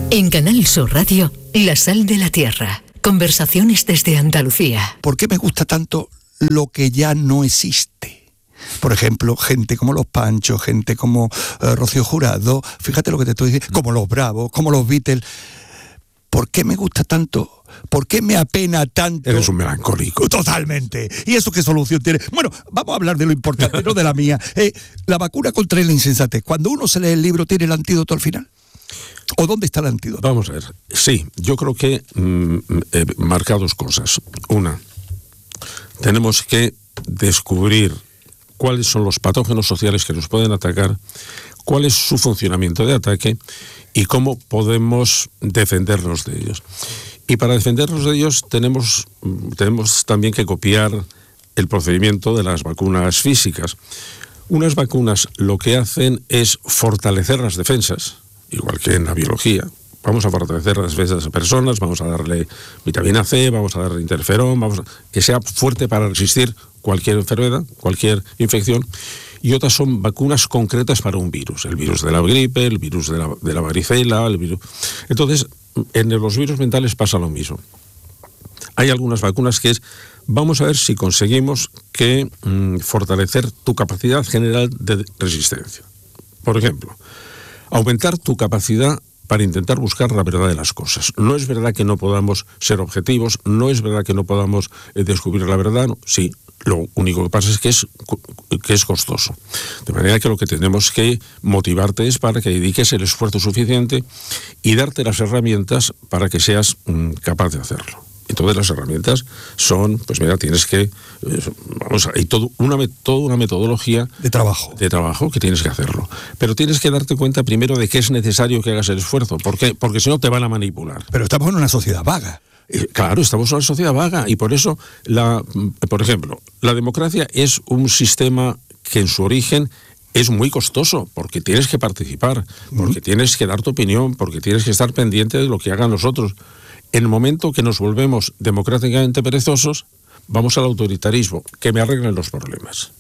En Canal Sur Radio, La Sal de la Tierra. Conversaciones desde Andalucía. ¿Por qué me gusta tanto lo que ya no existe? Por ejemplo, gente como los Panchos, gente como Rocío Jurado, fíjate lo que te estoy diciendo, como los Bravos, como los Beatles. ¿Por qué me gusta tanto? ¿Por qué me apena tanto? Eres un melancólico. Totalmente. ¿Y eso qué solución tiene? Bueno, vamos a hablar de lo importante, no de la mía. La vacuna contra la insensatez. Cuando uno se lee el libro, ¿tiene el antídoto al final? ¿O dónde está el antídoto? Vamos a ver. Sí, yo creo que marca dos cosas. Una, tenemos que descubrir cuáles son los patógenos sociales que nos pueden atacar, cuál es su funcionamiento de ataque y cómo podemos defendernos de ellos. Y para defendernos de ellos tenemos también que copiar el procedimiento de las vacunas físicas. Unas vacunas lo que hacen es fortalecer las defensas, igual que en la biología. Vamos a fortalecer las defensas de personas, vamos a darle vitamina C, vamos a darle interferón, que sea fuerte para resistir cualquier enfermedad, cualquier infección. Y otras son vacunas concretas para un virus, el virus de la gripe, el virus de la varicela, el virus. Entonces, en los virus mentales pasa lo mismo. Hay algunas vacunas que vamos a ver si conseguimos que fortalecer tu capacidad general de resistencia. Por ejemplo, aumentar tu capacidad para intentar buscar la verdad de las cosas. No es verdad que no podamos ser objetivos, no es verdad que no podamos descubrir la verdad, no. Sí, lo único que pasa es que es costoso. De manera que lo que tenemos que motivarte es para que dediques el esfuerzo suficiente y darte las herramientas para que seas capaz de hacerlo. Entonces las herramientas son, pues mira, tienes que, hay toda una metodología de trabajo que tienes que hacerlo. Pero tienes que darte cuenta primero de que es necesario que hagas el esfuerzo. ¿Por qué? Porque si no te van a manipular. Pero estamos en una sociedad vaga. Claro, estamos en una sociedad vaga y por eso, por ejemplo, la democracia es un sistema que en su origen es muy costoso, porque tienes que participar, porque tienes que dar tu opinión, porque tienes que estar pendiente de lo que hagan los otros. En el momento que nos volvemos democráticamente perezosos, vamos al autoritarismo, que me arreglen los problemas.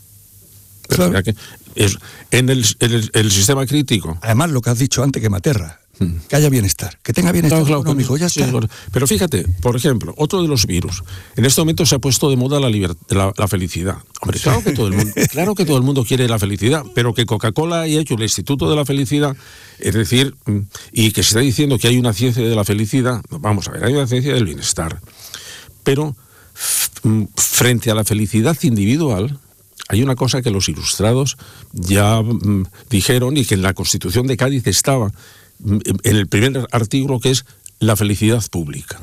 Claro. Que en el sistema crítico. Además, lo que has dicho antes que me aterra, que haya bienestar, que tenga bienestar económico, ya está. Pero fíjate, por ejemplo, otro de los virus. En este momento se ha puesto de moda la felicidad. Hombre, claro que todo el mundo quiere la felicidad, pero que Coca-Cola haya hecho el Instituto de la Felicidad, es decir, y que se está diciendo que hay una ciencia de la felicidad, vamos a ver, hay una ciencia del bienestar. Pero frente a la felicidad individual, hay una cosa que los ilustrados ya dijeron y que en la Constitución de Cádiz estaba en el primer artículo, que es la felicidad pública.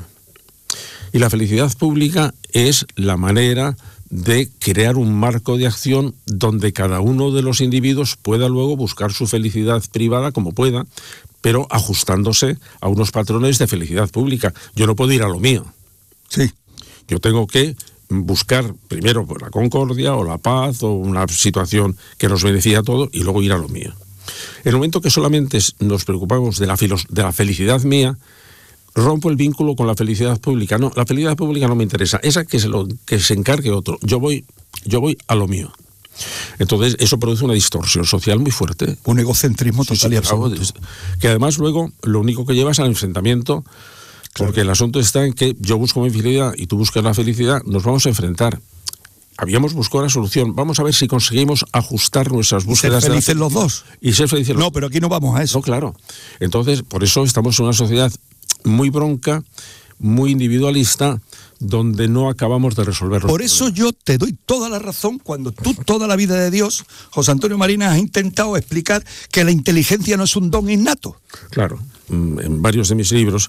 Y la felicidad pública es la manera de crear un marco de acción donde cada uno de los individuos pueda luego buscar su felicidad privada como pueda, pero ajustándose a unos patrones de felicidad pública. Yo no puedo ir a lo mío. Sí. Yo tengo que buscar primero la concordia o la paz o una situación que nos beneficie a todos y luego ir a lo mío. En el momento que solamente nos preocupamos de la felicidad mía, rompo el vínculo con la felicidad pública. No, la felicidad pública no me interesa. Esa que se encargue otro. Yo voy a lo mío. Entonces eso produce una distorsión social muy fuerte. Un egocentrismo total y absoluto. Que además luego lo único que lleva es al enfrentamiento. Claro. Porque el asunto está en que yo busco mi felicidad y tú buscas la felicidad, nos vamos a enfrentar. Habíamos buscado una solución. Vamos a ver si conseguimos ajustar nuestras búsquedas. ¿Ser felices los dos? Y ser felices los dos. No, pero aquí no vamos a eso. No, claro. Entonces, por eso estamos en una sociedad muy bronca, muy individualista, donde no acabamos de resolverlo. Por eso yo te doy toda la razón cuando tú, toda la vida de Dios, José Antonio Marinas, has intentado explicar que la inteligencia no es un don innato. Claro. En varios de mis libros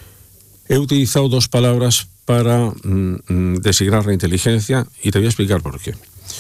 he utilizado dos palabras para designar la inteligencia y te voy a explicar por qué.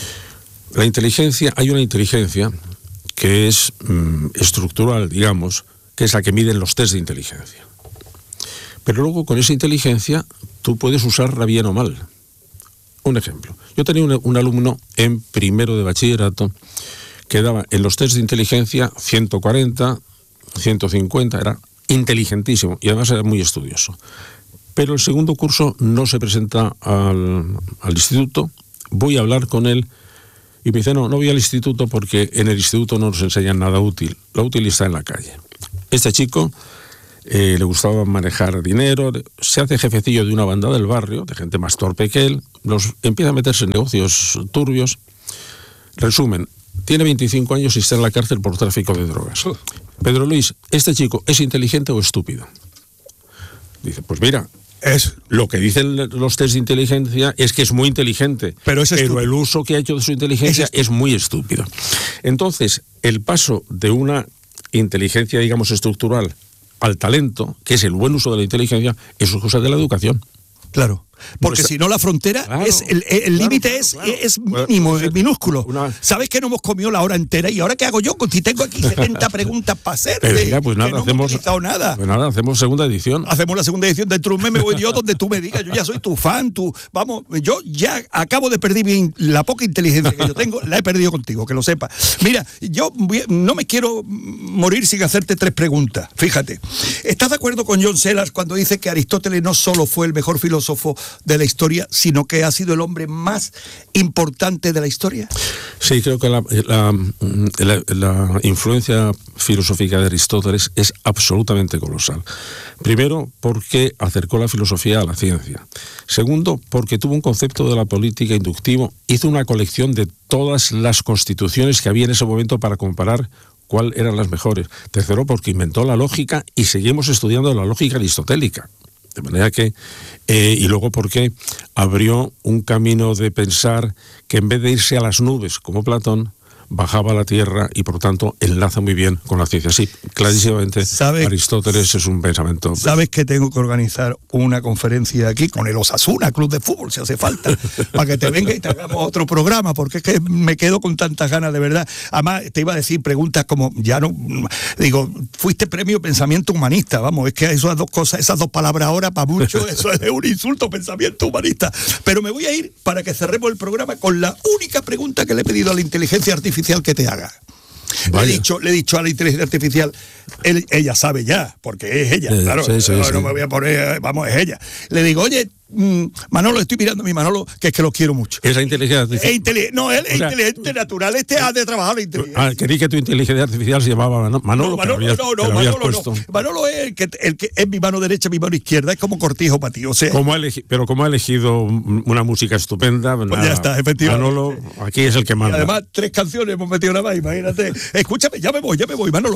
Hay una inteligencia que es estructural, digamos, que es la que miden los test de inteligencia. Pero luego con esa inteligencia tú puedes usarla bien o mal. Un ejemplo. Yo tenía un alumno en primero de bachillerato que daba en los test de inteligencia 140, 150, era inteligentísimo y además era muy estudioso. Pero el segundo curso no se presenta al instituto, voy a hablar con él y me dice, no voy al instituto porque en el instituto no nos enseñan nada útil, lo útil está en la calle. Este chico le gustaba manejar dinero, se hace jefecillo de una banda del barrio, de gente más torpe que él, empieza a meterse en negocios turbios. Resumen, tiene 25 años y está en la cárcel por tráfico de drogas. Pedro Luis, ¿este chico es inteligente o estúpido? Dice, pues mira, lo que dicen los test de inteligencia es que es muy inteligente, pero el uso que ha hecho de su inteligencia es muy estúpido. Entonces, el paso de una inteligencia, digamos, estructural al talento, que es el buen uso de la inteligencia, eso es cosa de la educación. Claro. Porque si no, la frontera, claro, el límite es mínimo, es minúsculo. ¿Sabes que no hemos comido la hora entera? ¿Y ahora qué hago yo? Si tengo aquí 70 preguntas para hacer. Pues nada, no hemos utilizado nada. Pues nada, hacemos segunda edición. Hacemos la segunda edición. Dentro de un mes me voy yo donde tú me digas. Yo ya soy tu fan. Vamos, yo ya acabo de perder la poca inteligencia que yo tengo, la he perdido contigo, que lo sepas. Mira, yo no me quiero morir sin hacerte 3 preguntas. Fíjate, ¿estás de acuerdo con John Sellars cuando dice que Aristóteles no solo fue el mejor filósofo de la historia, sino que ha sido el hombre más importante de la historia? Sí, creo que la influencia filosófica de Aristóteles es absolutamente colosal. Primero, porque acercó la filosofía a la ciencia. Segundo, porque tuvo un concepto de la política inductivo, hizo una colección de todas las constituciones que había en ese momento para comparar cuáles eran las mejores. Tercero, porque inventó la lógica y seguimos estudiando la lógica aristotélica. De manera que, y luego porque abrió un camino de pensar que en vez de irse a las nubes como Platón, bajaba a la tierra y por tanto enlaza muy bien con la ciencia. Sí, clarísimamente Aristóteles es un pensamiento. ¿Sabes que tengo que organizar una conferencia aquí con el Osasuna, club de fútbol, si hace falta, para que te venga y te hagamos otro programa? Porque es que me quedo con tantas ganas, de verdad. Además, te iba a decir preguntas como, digo, fuiste premio pensamiento humanista, vamos, es que esas dos cosas, esas dos palabras ahora, para muchos, eso es un insulto, pensamiento humanista. Pero me voy a ir para que cerremos el programa con la única pregunta que le he pedido a la inteligencia artificial que te haga. Le he dicho a la inteligencia artificial, ella sabe ya, porque es ella, claro, no me voy a poner, vamos, es ella. Le digo, oye, Manolo, estoy mirando a mi Manolo, que es que lo quiero mucho. Esa inteligencia artificial. Él es inteligente natural, ha de trabajar la inteligencia. Querí que tu inteligencia artificial se llamaba Manolo. Manolo es el que es mi mano derecha, mi mano izquierda, es como Cortijo para ti, o sea. Pero como ha elegido una música estupenda, pues ya está, efectivamente. Manolo, aquí es el que manda. Y además, 3 canciones hemos metido nada más, imagínate. Escúchame, ya me voy, Manolo.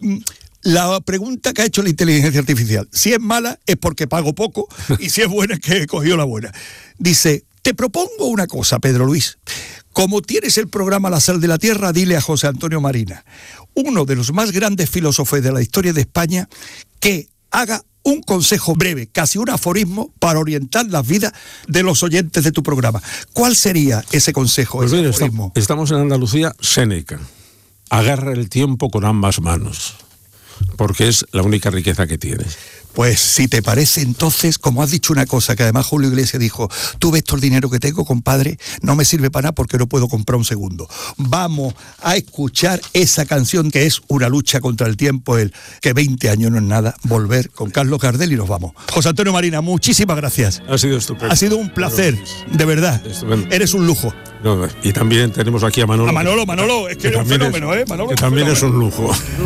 La pregunta que ha hecho la inteligencia artificial, si es mala es porque pago poco y si es buena es que he cogido la buena. Dice, te propongo una cosa, Pedro Luis. Como tienes el programa La Sal de la Tierra, dile a José Antonio Marina, uno de los más grandes filósofos de la historia de España, que haga un consejo breve, casi un aforismo, para orientar las vidas de los oyentes de tu programa. ¿Cuál sería ese consejo, pues ese mira, aforismo? Estamos en Andalucía, Séneca. Agarra el tiempo con ambas manos, porque es la única riqueza que tienes. Pues si te parece, entonces, como has dicho una cosa, que además Julio Iglesias dijo, tú ves todo el dinero que tengo, compadre, no me sirve para nada porque no puedo comprar un segundo. Vamos a escuchar esa canción que es una lucha contra el tiempo, que 20 años no es nada, Volver, con Carlos Gardel, y nos vamos. José Antonio Marina, muchísimas gracias. Ha sido estupendo. Ha sido un placer, de verdad. Estupendo. Eres un lujo. Y también tenemos aquí a Manolo. Manolo, es que eres un fenómeno, Manolo. Que también es un lujo.